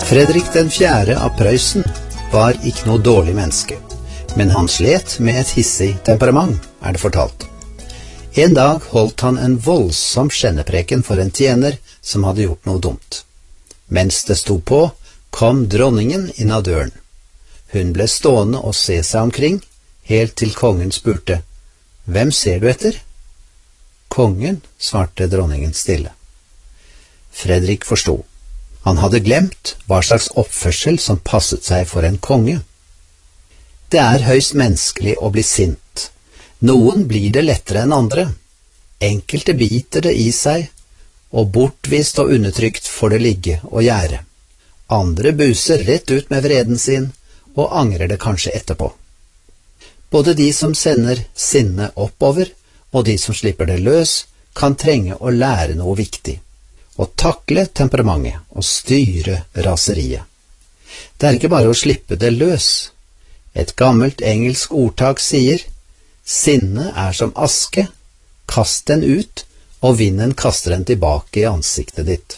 Fredrik den 4. av Prøysen var ikke noe dårlig menneske, men han slet med et hissig temperament, det fortalt. En dag holdt han en voldsom skjennepreken for en tjener som hadde gjort noe dumt. Mens det sto på, kom dronningen inn av døren. Hun ble stående og se seg omkring, helt til kongen spurte, «Hvem ser du etter?» «Kongen», svarte dronningen stille. Fredrik forstod. Han hadde glemt hva slags oppførsel som passet seg for en konge. Det høyst menneskelig å bli sint. Noen blir det lettere enn andre. Enkelte biter det i seg, og bortvist og undertrykt får det ligge og gjære. Andre buser rett ut med vreden sin, og angrer det kanskje etterpå. Både de som sender sinne oppover, og de som slipper det løs, kan trenge å lære noe viktig. Å takle temperamentet og styre raseriet. Det ikke bare å slippe det løs. Et gammelt engelsk ordtak sier, «Sinne som aske, kast den ut, og vinden kaster den tilbake i ansiktet ditt».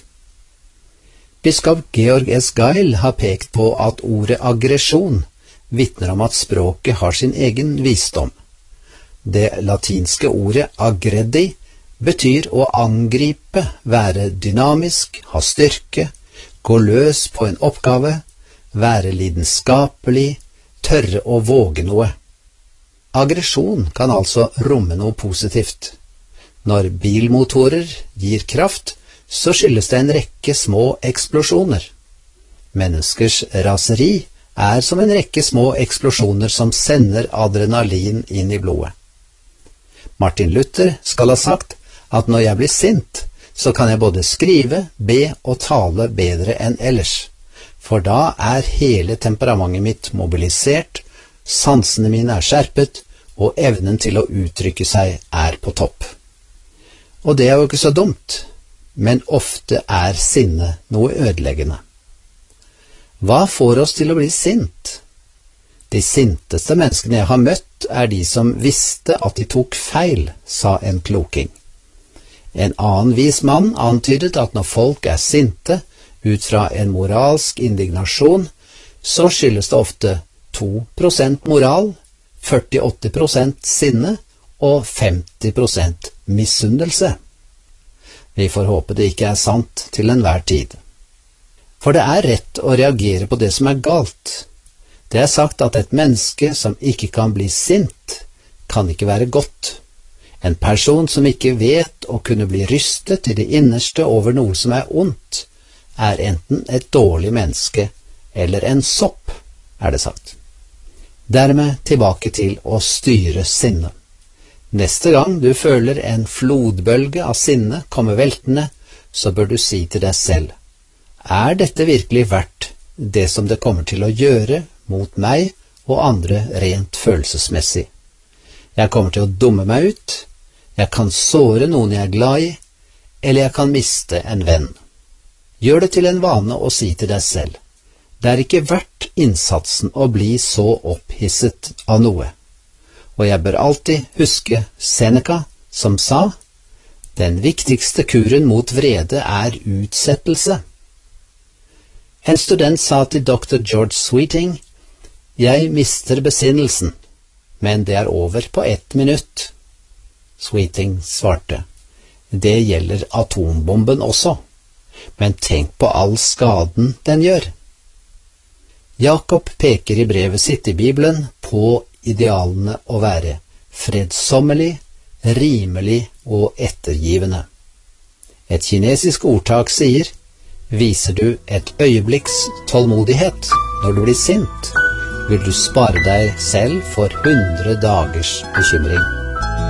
Biskop Georg S. Geil har pekt på at ordet aggresjon vitner om at språket har sin egen visdom. Det latinske ordet aggredi betyr å angripe, være dynamisk, ha styrke, gå løs på en oppgave, være lidenskapelig, tørre å våge noe. Aggresjon kan altså romme noe positivt. Når bilmotorer gir kraft, så skyldes det en rekke små eksplosjoner. Menneskers raseri som en rekke små eksplosjoner som sender adrenalin inn i blodet. Martin Luther skal ha sagt at når jeg blir sint, så kan jeg både skrive, be og tale bedre enn ellers, for da hele temperamentet mitt mobilisert, sansene mine skjerpet, og evnen til å uttrykke seg på topp. Og det jo ikke så dumt, men ofte sinne noe ødeleggende. Hva får oss til å bli sint? De sinteste menneskene jeg har møtt de som visste at de tok feil, sa en kloking. En annen vis mann antydet at når folk sinte ut fra en moralsk indignasjon, så skyldes det ofte 2% moral, 48% sinne og 50% misunnelse. Vi får håpe det ikke sant til enhver tid. For det rett å reagere på det som galt. Det sagt at et menneske som ikke kan bli sint, kan ikke være godt. En person som ikke vet å kunne bli rystet til det innerste over noe som ondt, enten et dårlig menneske eller en sopp, det sagt. Dermed tilbake til å styre sinne. Neste gang du føler en flodbølge av sinne komme veltende, så bør du si til deg selv, dette virkelig verdt det som det kommer til å gjøre mot meg og andre rent følelsesmessig? Jeg kommer til å dumme meg ut, jeg kan såre noen jeg glad i, eller jeg kan miste en venn. Gjør det til en vane å si til deg selv, det ikke verdt innsatsen å bli så opphisset av noe. Og jeg bør alltid huske Seneca som sa, den viktigste kuren mot vrede utsettelse. En student sa til dr. George Sweeting, jeg mister besinnelsen, men det over på 1 minutt. Sweeting svarte, det gjelder atombomben også, men tenk på all skaden den gjør. Jakob peker i brevet sitt i Bibelen på idealene å være fredsommelig, rimelig og ettergivende. Et kinesisk ordtak sier, viser du et øyeblikks tålmodighet når du blir sint, vil du spare deg selv for 100 dagers bekymring.